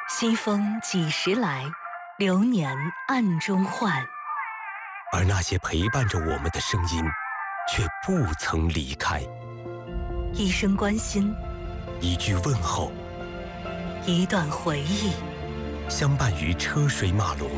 西风几时来，流年暗中换。 而那些陪伴着我们的声音，却不曾离开。 一声关心， 一句问候， 一段回忆， 相伴于车水马龙，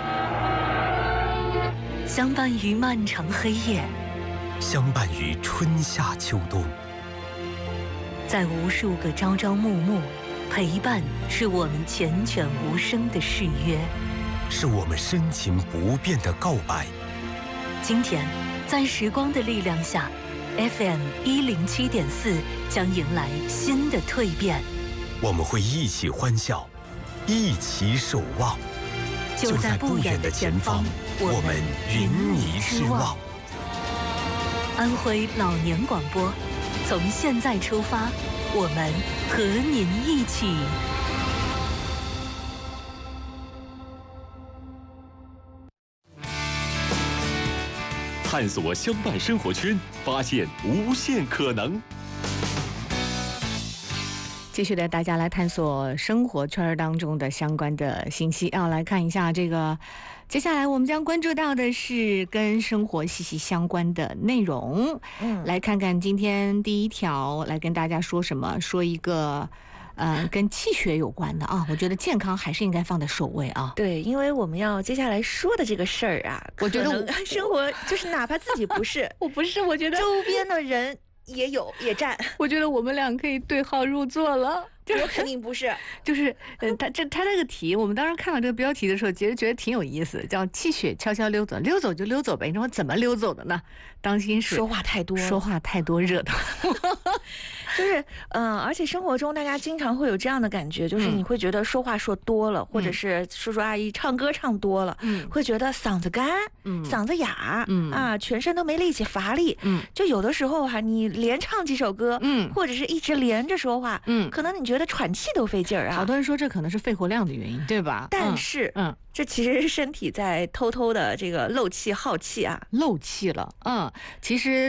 相伴于漫长黑夜， 相伴于春夏秋冬。 在无数个朝朝暮暮，陪伴是我们缱绻无声的誓约， 是我们深情不变的告白。 今天，在时光的力量下 ，FM 107.4将迎来新的蜕变。 我们会一起欢笑，一起守望。 就在不远的前方， 我们云霓之望。 安徽老年广播，从现在出发，我们和您一起。 探索相伴生活圈，发现无限可能。 继续带大家来探索生活圈当中的相关的信息。要来看一下这个，接下来我们将关注到的是跟生活息息相关的内容。来看看今天第一条，来跟大家说什么？说一个。跟气血有关的啊，我觉得健康还是应该放在首位啊。 对，因为我们要接下来说的这个事儿啊， 我觉得生活就是哪怕自己不是， 我不是，我觉得周边的人也占。 我觉得我们俩可以对号入座了。 我肯定不是， 就是他这个题，我们当时看到这个标题的时候，其实觉得挺有意思，叫气血悄悄溜走，溜走就溜走呗。你说怎么溜走的呢？当心是说话太多惹的。 就是而且生活中大家经常会有这样的感觉，就是你会觉得说话说多了，或者是叔叔阿姨唱歌唱多了，会觉得嗓子干，嗓子哑，啊，全身都没力气，乏力，就有的时候哈，你连唱几首歌，或者是一直连着说话，可能你觉得喘气都费劲儿啊。 好多人说这可能是肺活量的原因，对吧？ 但是，这其实是身体在偷偷的这个漏气耗气啊， 漏气了。其实。